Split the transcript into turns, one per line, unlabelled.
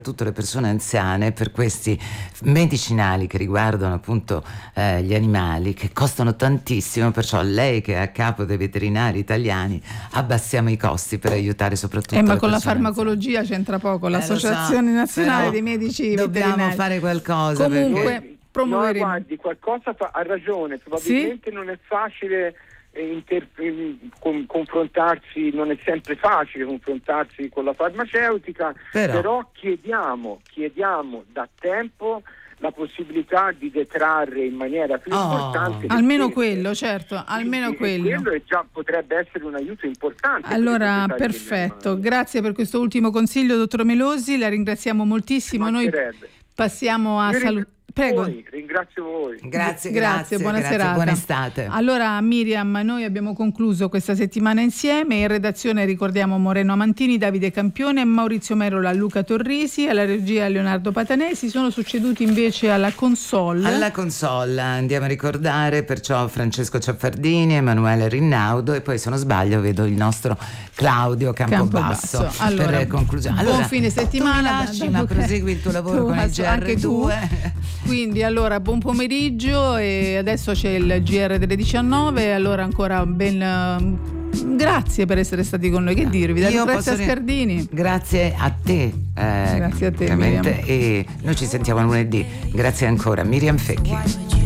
tutte le persone anziane per questi medicinali che riguardano appunto gli animali, che costano tantissimo, perciò lei che è a capo dei veterinari italiani, abbassiamo i costi per aiutare soprattutto le
ma con la
persone
farmacologia
anziane.
c'entra poco, l'Associazione
Lo so,
Nazionale dei Medici
dobbiamo
Veterinari.
fare qualcosa.
Comunque
perché...
promuoveremo.
No, guardi, qualcosa ha ragione, probabilmente non è facile confrontarsi, non è sempre facile confrontarsi con la farmaceutica, però chiediamo da tempo la possibilità di detrarre in maniera più importante
almeno quello, certo, almeno quello
già potrebbe essere un aiuto importante.
Allora, perfetto, grazie per questo ultimo consiglio, dottor Melosi, la ringraziamo moltissimo. Noi passiamo a salutare. Prego.
Ringrazio voi.
Grazie,
buona serata.
Buona estate.
Allora Miriam, noi abbiamo concluso questa settimana insieme. In redazione ricordiamo Moreno Amantini, Davide Campione, Maurizio Merola, Luca Torrisi, alla regia Leonardo Patanesi. Sono succeduti invece alla console.
Alla console andiamo a ricordare perciò Francesco Ciaffardini, Emanuele Rinnaudo e poi, se non sbaglio, vedo il nostro Claudio Campobasso.
Allora,
per conclusione.
Buon fine settimana.
Ma prosegui il tuo lavoro con il GR2.
Quindi allora buon pomeriggio, e adesso c'è il GR delle 19. Allora ancora grazie per essere stati con noi. Che dirvi? Da Lucrezia Scardini.
Grazie a te.
Grazie a te, Miriam.
E noi ci sentiamo lunedì. Grazie ancora, Miriam Fecchi.